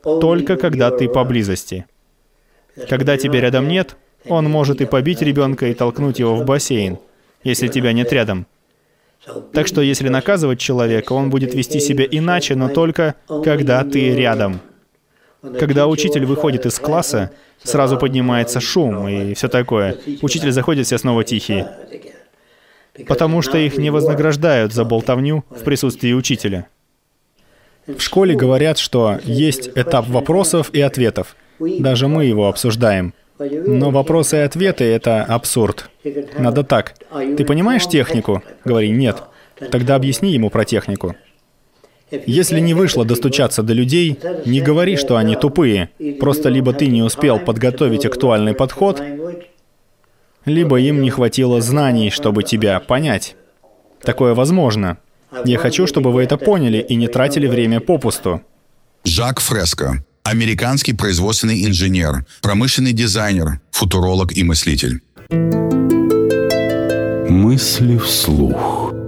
только когда ты поблизости. Когда тебя рядом нет, он может и побить ребенка, и толкнуть его в бассейн, если тебя нет рядом. Так что если наказывать человека, он будет вести себя иначе, но только когда ты рядом. Когда учитель выходит из класса, сразу поднимается шум и все такое. Учитель заходит, все снова тихие. Потому что их не вознаграждают за болтовню в присутствии учителя. В школе говорят, что есть этап вопросов и ответов. Даже мы его обсуждаем. Но вопросы и ответы — это абсурд. Надо так. Ты понимаешь технику? Говори «нет». Тогда объясни ему про технику. Если не вышло достучаться до людей, не говори, что они тупые. Просто либо ты не успел подготовить актуальный подход, либо им не хватило знаний, чтобы тебя понять. Такое возможно. Я хочу, чтобы вы это поняли и не тратили время попусту. Жак Фреско. Американский производственный инженер, промышленный дизайнер, футуролог и мыслитель. Мысли вслух.